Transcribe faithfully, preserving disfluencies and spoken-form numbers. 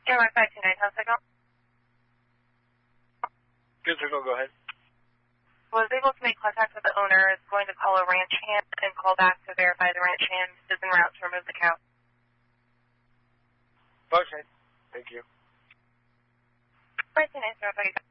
Airline five two nine, how's it going? Good signal, go ahead. Was able to make contact with the owner, is going to call a ranch hand and call back to verify the ranch hand is en route to remove the cow. Okay, thank you. five two nine, zero five.